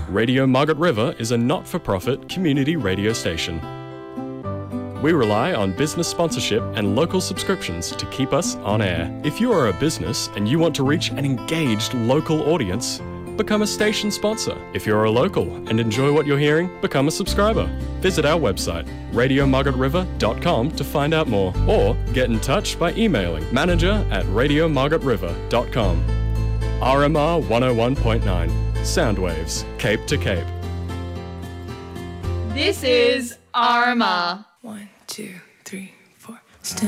Radio Margaret River is a not-for-profit community radio station. We rely on business sponsorship and local subscriptions to keep us on air. If you are a business and you want to reach an engaged local audience, become a station sponsor. If you're a local and enjoy what you're hearing, become a subscriber. Visit our website, radiomargaretriver.com, to find out more, or get in touch by emailing manager@radiomargaretriver.com. RMR 101.9, Soundwaves, Cape to Cape. This is RMR. 1, 2, 3.